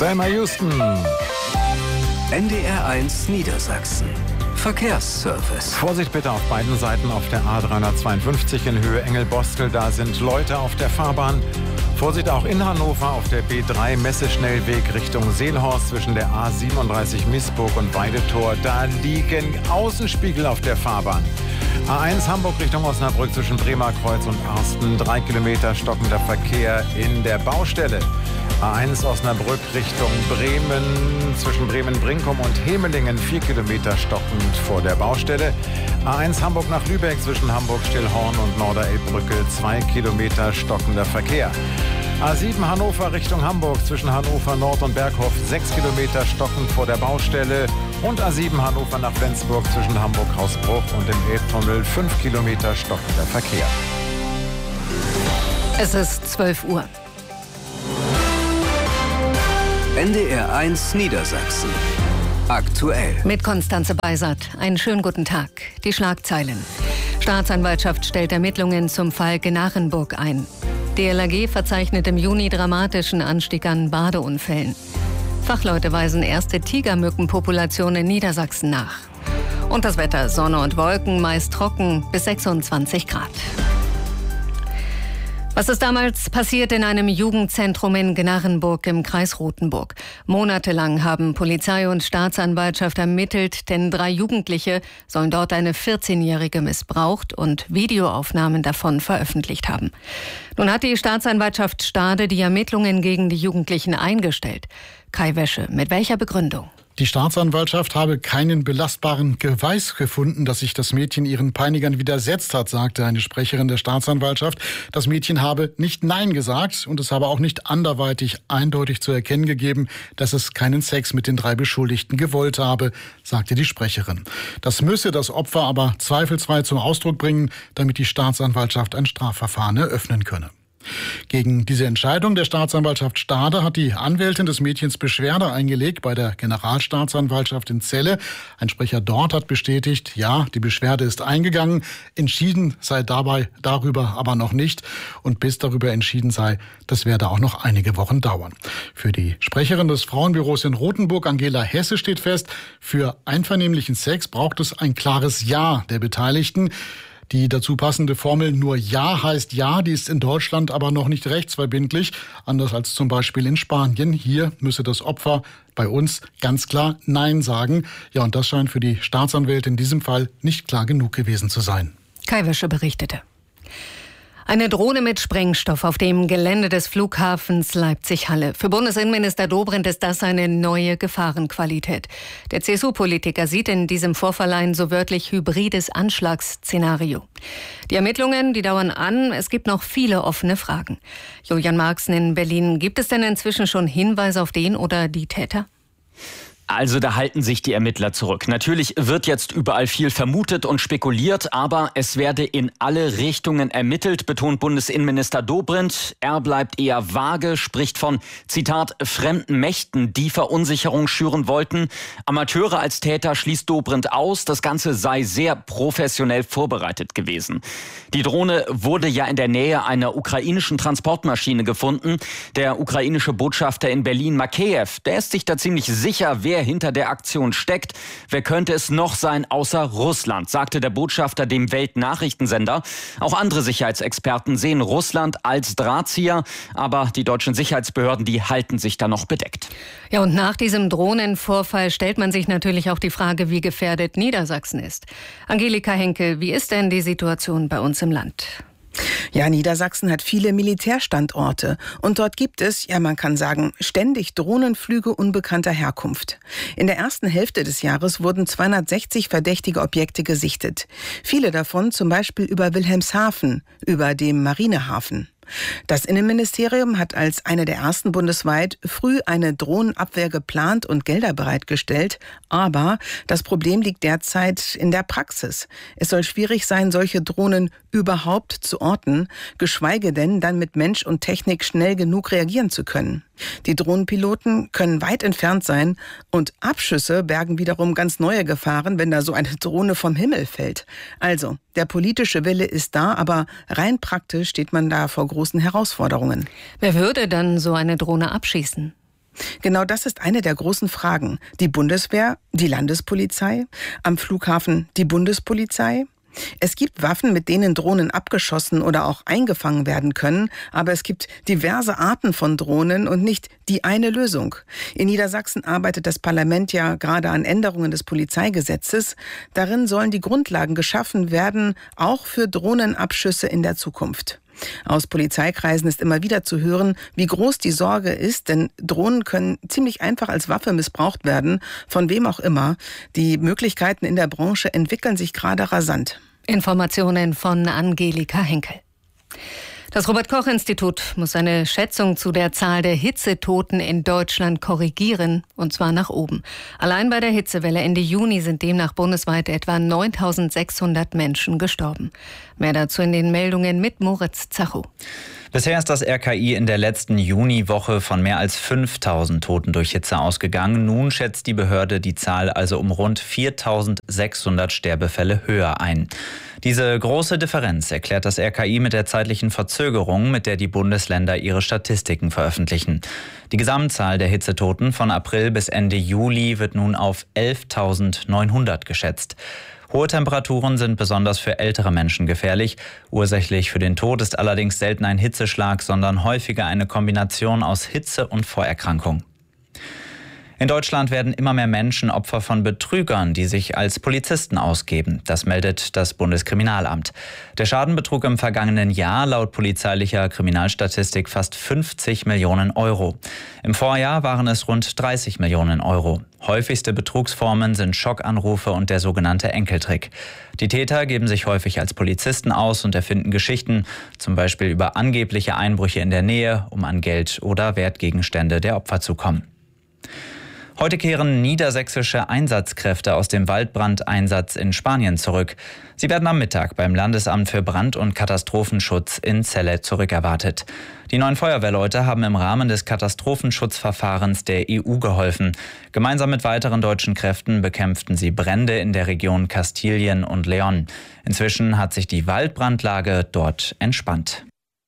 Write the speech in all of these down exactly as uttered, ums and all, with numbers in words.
Selma Houston. N D R eins Niedersachsen. Verkehrsservice. Vorsicht bitte auf beiden Seiten auf der A dreihundertzweiundfünfzig in Höhe Engelbostel. Da sind Leute auf der Fahrbahn. Vorsicht auch in Hannover auf der B drei Messeschnellweg Richtung Seelhorst zwischen der A siebenunddreißig Missburg und Weidetor. Da liegen Außenspiegel auf der Fahrbahn. A eins Hamburg Richtung Osnabrück zwischen Bremerkreuz und Arsten. Drei Kilometer stockender Verkehr in der Baustelle. A eins Osnabrück Richtung Bremen zwischen Bremen-Brinkum und Hemelingen. Vier Kilometer stockend vor der Baustelle. A eins Hamburg nach Lübeck zwischen Hamburg-Stillhorn und Norderelbbrücke. Zwei Kilometer stockender Verkehr. A sieben Hannover Richtung Hamburg zwischen Hannover Nord und Berghof. Sechs Kilometer stockend vor der Baustelle. Und A sieben Hannover nach Flensburg zwischen Hamburg-Hausbruch und dem Elbtunnel. Fünf Kilometer stockender Verkehr. Es ist zwölf Uhr. N D R eins Niedersachsen. Aktuell. Mit Konstanze Beisert. Einen schönen guten Tag. Die Schlagzeilen. Staatsanwaltschaft stellt Ermittlungen zum Fall Gnarrenburg ein. D L R G verzeichnet im Juni dramatischen Anstieg an Badeunfällen. Fachleute weisen erste Tigermückenpopulation in Niedersachsen nach. Und das Wetter: Sonne und Wolken, meist trocken, bis sechsundzwanzig Grad. Was ist damals passiert in einem Jugendzentrum in Gnarrenburg im Kreis Rothenburg? Monatelang haben Polizei und Staatsanwaltschaft ermittelt, denn drei Jugendliche sollen dort eine vierzehnjährige missbraucht und Videoaufnahmen davon veröffentlicht haben. Nun hat die Staatsanwaltschaft Stade die Ermittlungen gegen die Jugendlichen eingestellt. Kai Wäsche, mit welcher Begründung? Die Staatsanwaltschaft habe keinen belastbaren Beweis gefunden, dass sich das Mädchen ihren Peinigern widersetzt hat, sagte eine Sprecherin der Staatsanwaltschaft. Das Mädchen habe nicht Nein gesagt und es habe auch nicht anderweitig eindeutig zu erkennen gegeben, dass es keinen Sex mit den drei Beschuldigten gewollt habe, sagte die Sprecherin. Das müsse das Opfer aber zweifelsfrei zum Ausdruck bringen, damit die Staatsanwaltschaft ein Strafverfahren eröffnen könne. Gegen diese Entscheidung der Staatsanwaltschaft Stade hat die Anwältin des Mädchens Beschwerde eingelegt bei der Generalstaatsanwaltschaft in Celle. Ein Sprecher dort hat bestätigt, ja, die Beschwerde ist eingegangen. Entschieden sei dabei darüber aber noch nicht. Und bis darüber entschieden sei, das werde auch noch einige Wochen dauern. Für die Sprecherin des Frauenbüros in Rothenburg, Angela Hesse, steht fest, für einvernehmlichen Sex braucht es ein klares Ja der Beteiligten. Die dazu passende Formel nur Ja heißt Ja, die ist in Deutschland aber noch nicht rechtsverbindlich, anders als zum Beispiel in Spanien. Hier müsse das Opfer bei uns ganz klar Nein sagen. Ja, und das scheint für die Staatsanwältin in diesem Fall nicht klar genug gewesen zu sein. Kai Wäsche berichtete. Eine Drohne mit Sprengstoff auf dem Gelände des Flughafens Leipzig-Halle. Für Bundesinnenminister Dobrindt ist das eine neue Gefahrenqualität. Der C S U-Politiker sieht in diesem Vorfall ein so wörtlich hybrides Anschlagsszenario. Die Ermittlungen, die dauern an. Es gibt noch viele offene Fragen. Julian Marxen in Berlin. Gibt es denn inzwischen schon Hinweise auf den oder die Täter? Also da halten sich die Ermittler zurück. Natürlich wird jetzt überall viel vermutet und spekuliert, aber es werde in alle Richtungen ermittelt, betont Bundesinnenminister Dobrindt. Er bleibt eher vage, spricht von, Zitat, fremden Mächten, die Verunsicherung schüren wollten. Amateure als Täter schließt Dobrindt aus. Das Ganze sei sehr professionell vorbereitet gewesen. Die Drohne wurde ja in der Nähe einer ukrainischen Transportmaschine gefunden. Der ukrainische Botschafter in Berlin, Makeyev, der ist sich da ziemlich sicher, wer hinter der Aktion steckt. Wer könnte es noch sein außer Russland, sagte der Botschafter dem Weltnachrichtensender. Auch andere Sicherheitsexperten sehen Russland als Drahtzieher, aber die deutschen Sicherheitsbehörden, die halten sich da noch bedeckt. Ja, und nach diesem Drohnenvorfall stellt man sich natürlich auch die Frage, wie gefährdet Niedersachsen ist. Angelika Henkel, wie ist denn die Situation bei uns im Land? Ja, Niedersachsen hat viele Militärstandorte und dort gibt es, ja man kann sagen, ständig Drohnenflüge unbekannter Herkunft. In der ersten Hälfte des Jahres wurden zweihundertsechzig verdächtige Objekte gesichtet. Viele davon zum Beispiel über Wilhelmshaven, über dem Marinehafen. Das Innenministerium hat als eine der ersten bundesweit früh eine Drohnenabwehr geplant und Gelder bereitgestellt. Aber das Problem liegt derzeit in der Praxis. Es soll schwierig sein, solche Drohnen überhaupt zu orten, geschweige denn dann mit Mensch und Technik schnell genug reagieren zu können. Die Drohnenpiloten können weit entfernt sein und Abschüsse bergen wiederum ganz neue Gefahren, wenn da so eine Drohne vom Himmel fällt. Also, der politische Wille ist da, aber rein praktisch steht man da vor großen Herausforderungen. Wer würde dann so eine Drohne abschießen? Genau das ist eine der großen Fragen. Die Bundeswehr, die Landespolizei, am Flughafen die Bundespolizei. Es gibt Waffen, mit denen Drohnen abgeschossen oder auch eingefangen werden können, aber es gibt diverse Arten von Drohnen und nicht die eine Lösung. In Niedersachsen arbeitet das Parlament ja gerade an Änderungen des Polizeigesetzes. Darin sollen die Grundlagen geschaffen werden, auch für Drohnenabschüsse in der Zukunft. Aus Polizeikreisen ist immer wieder zu hören, wie groß die Sorge ist, denn Drohnen können ziemlich einfach als Waffe missbraucht werden, von wem auch immer. Die Möglichkeiten in der Branche entwickeln sich gerade rasant. Informationen von Angelika Henkel. Das Robert-Koch-Institut muss seine Schätzung zu der Zahl der Hitzetoten in Deutschland korrigieren, und zwar nach oben. Allein bei der Hitzewelle Ende Juni sind demnach bundesweit etwa neuntausendsechshundert Menschen gestorben. Mehr dazu in den Meldungen mit Moritz Zacho. Bisher ist das R K I in der letzten Juniwoche von mehr als fünftausend Toten durch Hitze ausgegangen. Nun schätzt die Behörde die Zahl also um rund viertausendsechshundert Sterbefälle höher ein. Diese große Differenz erklärt das R K I mit der zeitlichen Verzögerung, mit der die Bundesländer ihre Statistiken veröffentlichen. Die Gesamtzahl der Hitzetoten von April bis Ende Juli wird nun auf elftausendneunhundert geschätzt. Hohe Temperaturen sind besonders für ältere Menschen gefährlich. Ursächlich für den Tod ist allerdings selten ein Hitzeschlag, sondern häufiger eine Kombination aus Hitze und Vorerkrankung. In Deutschland werden immer mehr Menschen Opfer von Betrügern, die sich als Polizisten ausgeben. Das meldet das Bundeskriminalamt. Der Schaden betrug im vergangenen Jahr laut polizeilicher Kriminalstatistik fast fünfzig Millionen Euro. Im Vorjahr waren es rund dreißig Millionen Euro. Häufigste Betrugsformen sind Schockanrufe und der sogenannte Enkeltrick. Die Täter geben sich häufig als Polizisten aus und erfinden Geschichten, zum Beispiel über angebliche Einbrüche in der Nähe, um an Geld oder Wertgegenstände der Opfer zu kommen. Heute kehren niedersächsische Einsatzkräfte aus dem Waldbrandeinsatz in Spanien zurück. Sie werden am Mittag beim Landesamt für Brand- und Katastrophenschutz in Celle zurückerwartet. Die neuen Feuerwehrleute haben im Rahmen des Katastrophenschutzverfahrens der E U geholfen. Gemeinsam mit weiteren deutschen Kräften bekämpften sie Brände in der Region Kastilien und León. Inzwischen hat sich die Waldbrandlage dort entspannt.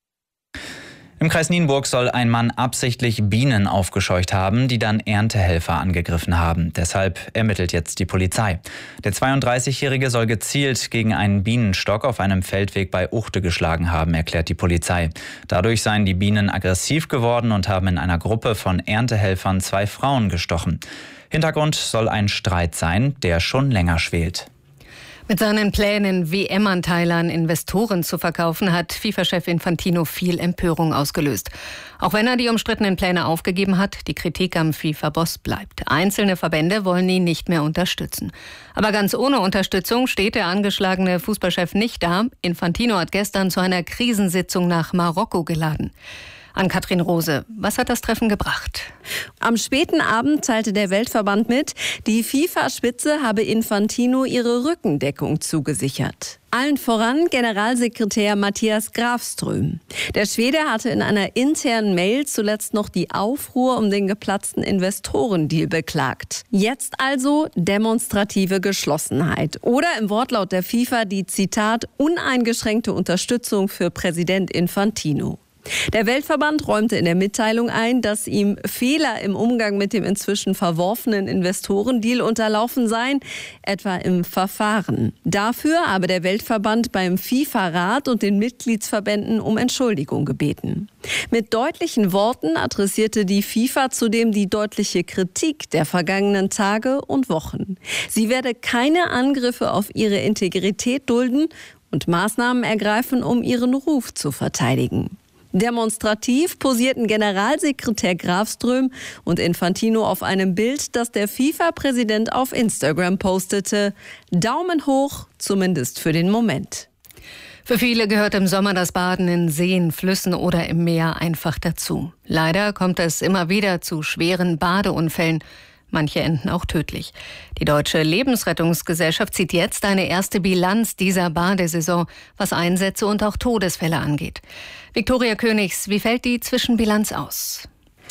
Im Kreis Nienburg soll ein Mann absichtlich Bienen aufgescheucht haben, die dann Erntehelfer angegriffen haben. Deshalb ermittelt jetzt die Polizei. Der zweiunddreißigjährige soll gezielt gegen einen Bienenstock auf einem Feldweg bei Uchte geschlagen haben, erklärt die Polizei. Dadurch seien die Bienen aggressiv geworden und haben in einer Gruppe von Erntehelfern zwei Frauen gestochen. Hintergrund soll ein Streit sein, der schon länger schwelt. Mit seinen Plänen, W M-Anteile an Investoren zu verkaufen, hat FIFA-Chef Infantino viel Empörung ausgelöst. Auch wenn er die umstrittenen Pläne aufgegeben hat, die Kritik am FIFA-Boss bleibt. Einzelne Verbände wollen ihn nicht mehr unterstützen. Aber ganz ohne Unterstützung steht der angeschlagene Fußballchef nicht da. Infantino hat gestern zu einer Krisensitzung nach Marokko geladen. An Katrin Rose, was hat das Treffen gebracht? Am späten Abend teilte der Weltverband mit, die FIFA-Spitze habe Infantino ihre Rückendeckung zugesichert. Allen voran Generalsekretär Mattias Grafström. Der Schwede hatte in einer internen Mail zuletzt noch die Aufruhr um den geplatzten Investorendeal beklagt. Jetzt also demonstrative Geschlossenheit. Oder im Wortlaut der FIFA die, Zitat, uneingeschränkte Unterstützung für Präsident Infantino. Der Weltverband räumte in der Mitteilung ein, dass ihm Fehler im Umgang mit dem inzwischen verworfenen Investorendeal unterlaufen seien, etwa im Verfahren. Dafür habe der Weltverband beim FIFA-Rat und den Mitgliedsverbänden um Entschuldigung gebeten. Mit deutlichen Worten adressierte die FIFA zudem die deutliche Kritik der vergangenen Tage und Wochen. Sie werde keine Angriffe auf ihre Integrität dulden und Maßnahmen ergreifen, um ihren Ruf zu verteidigen. Demonstrativ posierten Generalsekretär Grafström und Infantino auf einem Bild, das der FIFA-Präsident auf Instagram postete. Daumen hoch, zumindest für den Moment. Für viele gehört im Sommer das Baden in Seen, Flüssen oder im Meer einfach dazu. Leider kommt es immer wieder zu schweren Badeunfällen. Manche enden auch tödlich. Die Deutsche Lebensrettungsgesellschaft zieht jetzt eine erste Bilanz dieser Badesaison, was Einsätze und auch Todesfälle angeht. Viktoria Königs, wie fällt die Zwischenbilanz aus?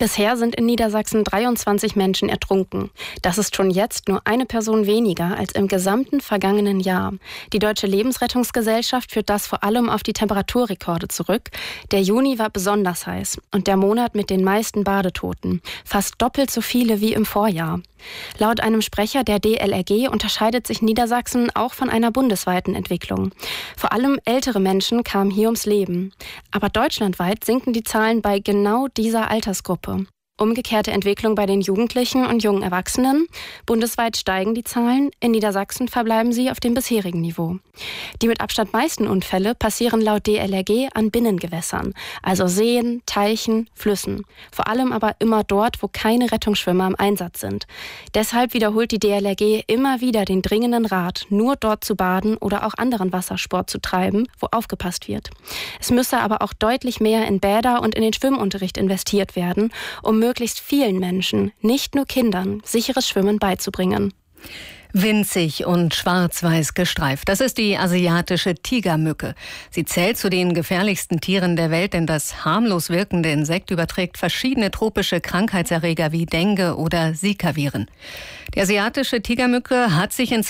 Bisher sind in Niedersachsen dreiundzwanzig Menschen ertrunken. Das ist schon jetzt nur eine Person weniger als im gesamten vergangenen Jahr. Die Deutsche Lebensrettungsgesellschaft führt das vor allem auf die Temperaturrekorde zurück. Der Juni war besonders heiß und der Monat mit den meisten Badetoten. Fast doppelt so viele wie im Vorjahr. Laut einem Sprecher der D L R G unterscheidet sich Niedersachsen auch von einer bundesweiten Entwicklung. Vor allem ältere Menschen kamen hier ums Leben. Aber deutschlandweit sinken die Zahlen bei genau dieser Altersgruppe. Umgekehrte Entwicklung bei den Jugendlichen und jungen Erwachsenen. Bundesweit steigen die Zahlen, in Niedersachsen verbleiben sie auf dem bisherigen Niveau. Die mit Abstand meisten Unfälle passieren laut D L R G an Binnengewässern, also Seen, Teichen, Flüssen. Vor allem aber immer dort, wo keine Rettungsschwimmer im Einsatz sind. Deshalb wiederholt die D L R G immer wieder den dringenden Rat, nur dort zu baden oder auch anderen Wassersport zu treiben, wo aufgepasst wird. Es müsse aber auch deutlich mehr in Bäder und in den Schwimmunterricht investiert werden, um möglichst vielen Menschen, nicht nur Kindern, sicheres Schwimmen beizubringen. Winzig und schwarz-weiß gestreift. Das ist die asiatische Tigermücke. Sie zählt zu den gefährlichsten Tieren der Welt, denn das harmlos wirkende Insekt überträgt verschiedene tropische Krankheitserreger wie Dengue oder Zika-Viren. Die asiatische Tigermücke hat sich inzwischen